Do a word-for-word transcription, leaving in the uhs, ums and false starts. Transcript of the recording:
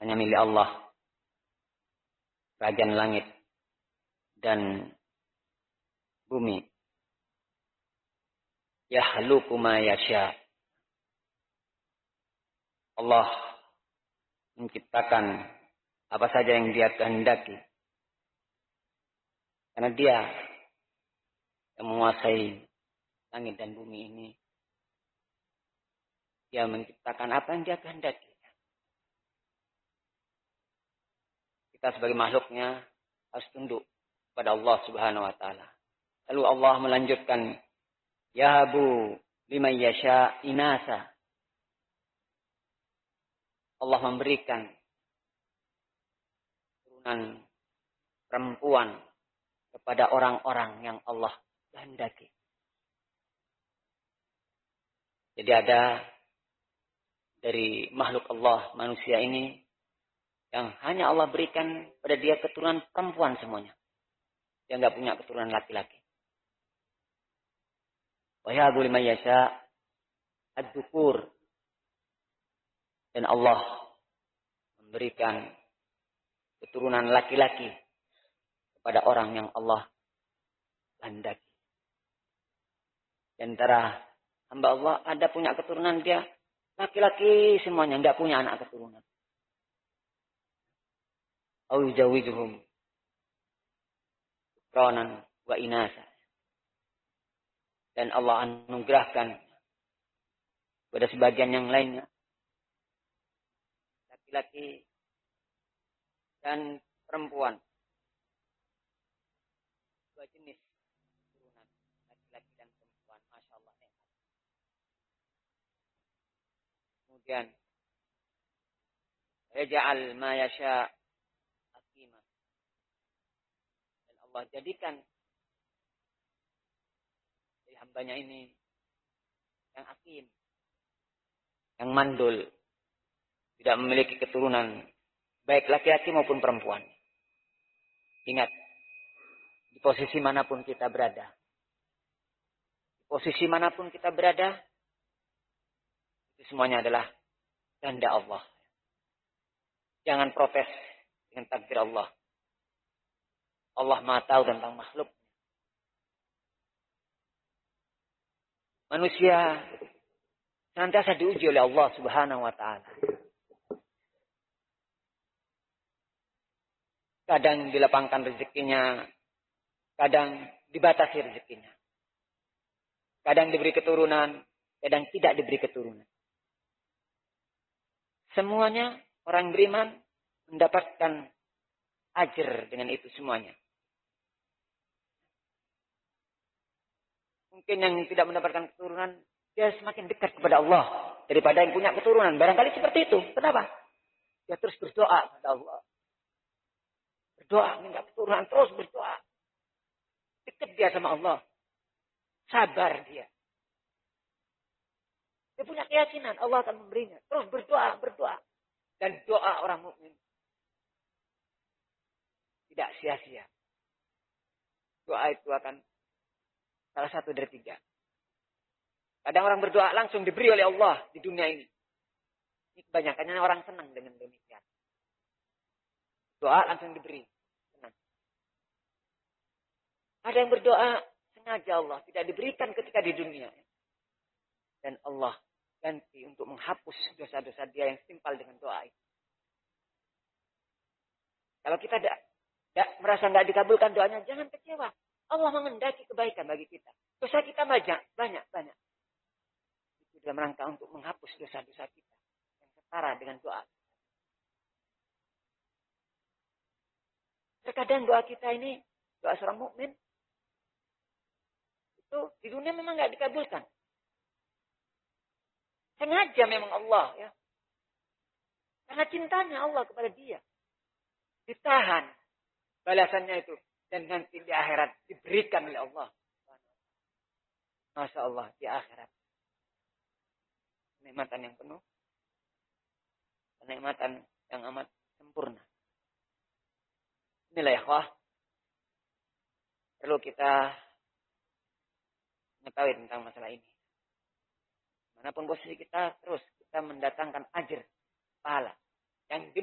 hanya milik Allah. Kerajaan langit dan bumi. Yahluku ma yasha. Allah menciptakan apa saja yang Dia kehendaki. Karena Dia yang menguasai langit dan bumi ini. Dia menciptakan apa yang Dia kehendaki. Kita sebagai makhluknya harus tunduk kepada Allah Subhanahu wa taala. Lalu Allah melanjutkan, yahabu liman yasha inasa. Allah memberikan turunan perempuan kepada orang-orang yang Allah kehendaki. Jadi ada dari makhluk Allah, manusia ini, yang hanya Allah berikan pada dia keturunan perempuan semuanya. Dia nggak punya keturunan laki-laki. Wa yahabu liman yasha ad-dukur. Dan Allah memberikan keturunan laki-laki kepada orang yang Allah kehendaki. Di antara hamba Allah ada punya keturunan dia laki-laki semuanya, enggak punya anak keturunan. Au yujawizuhum quranan wa inasa. Dan Allah anugerahkan kepada sebagian yang lainnya laki-laki dan perempuan. Dua jenis keturunan, laki-laki dan perempuan. Masya Allah. Kemudian, yaj'al ma yasha aqima. Dan Allah jadikan dari hambanya ini yang akim, yang mandul, tidak memiliki keturunan, baik laki-laki maupun perempuan. Ingat, di posisi manapun kita berada, di posisi manapun kita berada, itu semuanya adalah kehendak Allah. Jangan protes dengan takdir Allah. Allah Maha tahu tentang makhluk. Manusia senantiasa diuji oleh Allah Subhanahu wa taala. Kadang dilapangkan rezekinya, kadang dibatasi rezekinya. Kadang diberi keturunan, kadang tidak diberi keturunan. Semuanya orang beriman mendapatkan ajar dengan itu semuanya. Mungkin yang tidak mendapatkan keturunan, dia semakin dekat kepada Allah daripada yang punya keturunan. Barangkali seperti itu. Kenapa? Dia terus berdoa kepada Allah. Berdoa, minta keturunan, terus berdoa. Dekat dia sama Allah. Sabar dia. Dia punya keyakinan Allah akan memberinya. Terus berdoa, berdoa. Dan doa orang mukmin tidak sia-sia. Doa itu akan salah satu dari tiga. Kadang orang berdoa langsung diberi oleh Allah di dunia ini. Ini kebanyakannya orang senang dengan demikian. Doa langsung diberi. Senang. Ada yang berdoa sengaja Allah tidak diberikan ketika di dunia. Dan Allah ganti untuk menghapus dosa-dosa dia yang setimpal dengan doa itu. Kalau kita tidak, tidak merasa tidak dikabulkan doanya, jangan kecewa. Allah mengendaki kebaikan bagi kita. Dosa kita banyak, banyak, banyak. Itu dalam rangka untuk menghapus dosa-dosa kita yang setara dengan doa. Terkadang doa kita ini, doa seorang mukmin itu di dunia memang nggak dikabulkan. Sengaja memang Allah ya. Karena cintanya Allah kepada dia. Ditahan balasannya itu. Dan nanti di akhirat diberikan oleh Allah. Masya Allah di akhirat. Kenikmatan yang penuh. Kenikmatan yang amat sempurna. Inilah ya ikhwah. Perlu kita mengetahui tentang masalah ini. Manapun posisi kita, terus kita mendatangkan ajr, pahala. Yang